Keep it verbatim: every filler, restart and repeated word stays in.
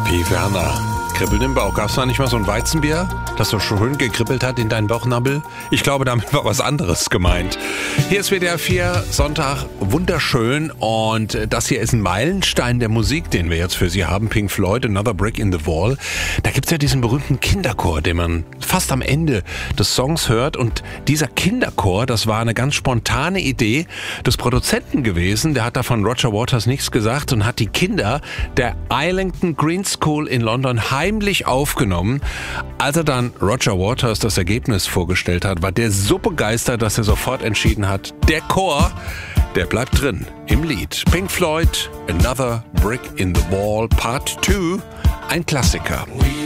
Wie Werner. Kribbeln im Bauch. Gab es da nicht mal so ein Weizenbier, das so schön gekribbelt hat in deinen Bauchnabel? Ich glaube, damit war was anderes gemeint. Hier ist W D R vier, Sonntag, wunderschön. Und das hier ist ein Meilenstein der Musik, den wir jetzt für Sie haben. Pink Floyd, Another Brick in the Wall. Da gibt's ja diesen berühmten Kinderchor, den man fast am Ende des Songs hört. Und dieser Kinderchor, das war eine ganz spontane Idee des Produzenten gewesen. Der hat da von Roger Waters nichts gesagt und hat die Kinder der Islington Green School in London heimlich aufgenommen. Als er dann Roger Waters das Ergebnis vorgestellt hat, war der so begeistert, dass er sofort entschieden hat, der Chor, der bleibt drin im Lied. Pink Floyd, Another Brick in the Wall, Part zwei, ein Klassiker.